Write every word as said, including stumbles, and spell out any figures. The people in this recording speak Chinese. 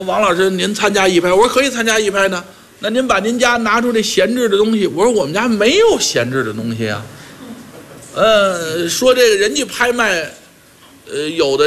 王老师，您参加一拍？我说可以参加一拍呢。那您把您家拿出这闲置的东西。我说我们家没有闲置的东西啊。呃，说这个人家拍卖，呃，有的。